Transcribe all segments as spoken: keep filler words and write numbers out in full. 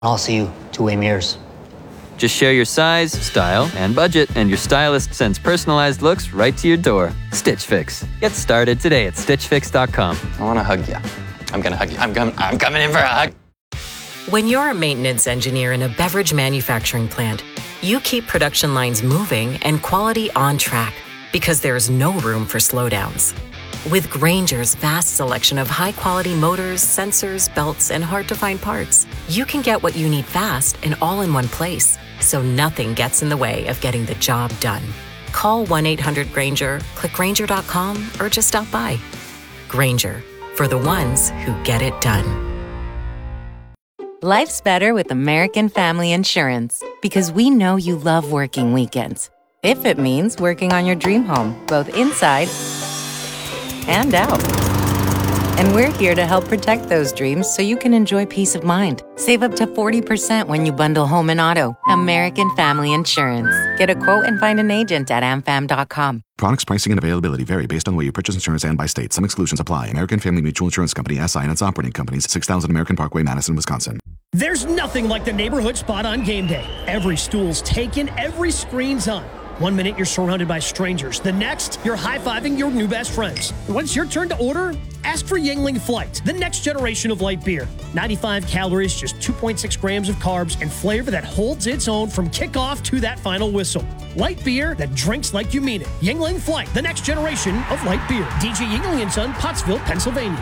I'll see you two-way mirrors. Just share your size, style, and budget, and your stylist sends personalized looks right to your door. Stitch Fix. Get started today at stitch fix dot com. I want to hug you. I'm going to hug you. I'm, com- I'm coming in for a hug. When you're a maintenance engineer in a beverage manufacturing plant, you keep production lines moving and quality on track because there's no room for slowdowns. With Grainger's vast selection of high-quality motors, sensors, belts, and hard-to-find parts, you can get what you need fast and all in one place, so nothing gets in the way of getting the job done. Call one eight hundred Grainger, click Grainger dot com, or just stop by. Grainger, for the ones who get it done. Life's better with American Family Insurance because we know you love working weekends. If it means working on your dream home, both inside and out. And we're here to help protect those dreams so you can enjoy peace of mind. Save up to forty percent when you bundle home and auto. American Family Insurance. Get a quote and find an agent at a m fam dot com. Products, pricing, and availability vary based on where you purchase insurance and by state. Some exclusions apply. American Family Mutual Insurance Company, S I and its operating companies, six thousand American Parkway, Madison, Wisconsin. There's nothing like the neighborhood spot on game day. Every stool's taken, every screen's on. One minute you're surrounded by strangers. The next, you're high-fiving your new best friends. Once your turn to order, ask for Yuengling Flight, the next generation of light beer. ninety-five calories, just two point six grams of carbs, and flavor that holds its own from kickoff to that final whistle. Light beer that drinks like you mean it. Yuengling Flight, the next generation of light beer. D J Yuengling and Son, Pottsville, Pennsylvania.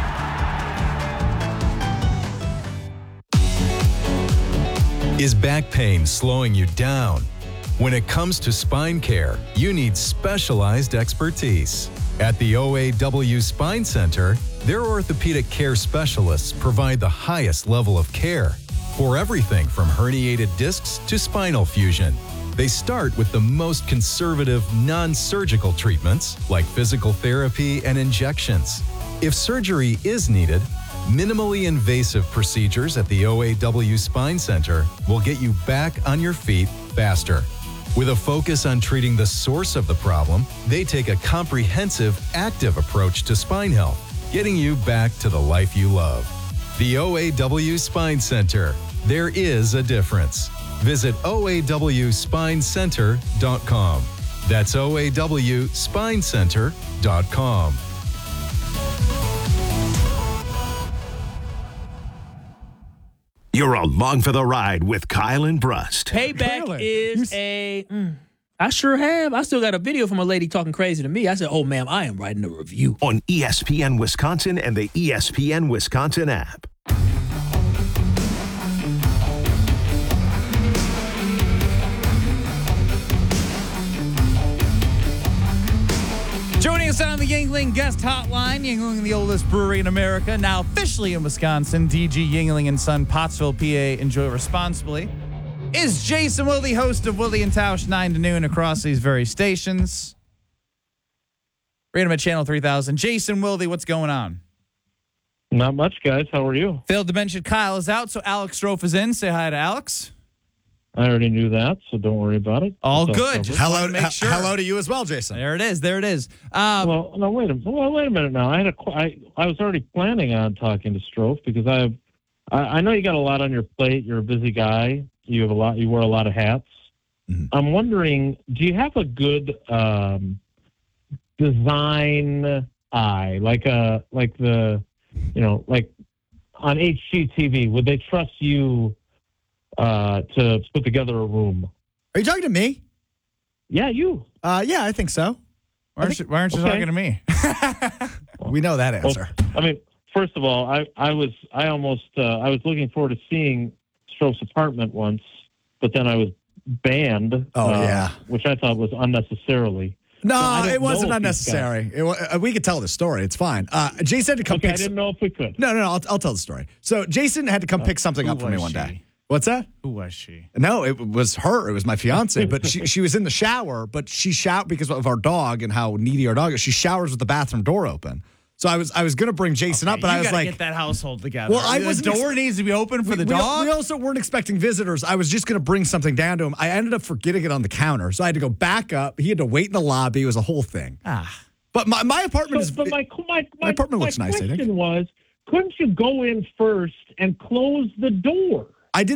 Is back pain slowing you down? When it comes to spine care, you need specialized expertise. At the O A W Spine Center, their orthopedic care specialists provide the highest level of care for everything from herniated discs to spinal fusion. They start with the most conservative, non-surgical treatments like physical therapy and injections. If surgery is needed, minimally invasive procedures at the O A W Spine Center will get you back on your feet faster. With a focus on treating the source of the problem, they take a comprehensive, active approach to spine health, getting you back to the life you love. The O A W Spine Center. There is a difference. Visit O A W spine center dot com. That's O A W spine center dot com. You're along for the ride with Kyle and Brust. Payback Kyle, is a... Mm, I sure have. I still got a video from a lady talking crazy to me. I said, oh, ma'am, I am writing a review. On E S P N Wisconsin and the E S P N Wisconsin app. Joining us on the Yuengling Guest Hotline, Yuengling, the oldest brewery in America, now officially in Wisconsin, D G Yuengling and Son, Pottsville, P A. Enjoy responsibly. Is Jason Wilde, host of Wilde and Tausch, nine to noon across these very stations. Read him at Channel three thousand. Jason Wilde, what's going on? Not much, guys. How are you? Failed to mention Kyle is out, so Alex Strofe is in. Say hi to Alex. I already knew that, so don't worry about it. All That's good. Just Hello, make h- sure. hello to you as well, Jason. There it is. There it is. Um, well, no, wait a well, wait a minute now. I had a, I, I was already planning on talking to Strofe because I have, I, I know you got a lot on your plate. You're a busy guy. You have a lot. You wear a lot of hats. Mm-hmm. I'm wondering, do you have a good um, design eye, like a like the, you know, like on H G T V? Would they trust you? Uh, to put together a room. Are you talking to me? Yeah, you. Uh, yeah, I think so. Why aren't, you, why aren't you okay. talking to me? We know that answer. Well, I mean, first of all, I, I was I almost uh, I was looking forward to seeing Strofe's apartment once, but then I was banned. Oh uh, yeah, which I thought was unnecessarily. No, so it wasn't unnecessary. It, uh, we could tell the story. It's fine. Uh, Jason had to come okay, pick. I didn't know if we could. No, no, no. I'll, I'll tell the story. So Jason had to come uh, pick something up for me one she? day. What's that? Who was she? No, it was her. It was my fiance. But she she was in the shower, but she showered because of our dog and how needy our dog is. She showers with the bathroom door open. So I was I was gonna bring Jason okay, up, but you I was gotta like, get that household together. Well, I the was door ex- needs to be open for we, the we, dog. We also weren't expecting visitors. I was just gonna bring something down to him. I ended up forgetting it on the counter, so I had to go back up. He had to wait in the lobby. It was a whole thing. Ah, but my my apartment so, is. But my my, my apartment my looks nice. My I think. question was, couldn't you go in first and close the door?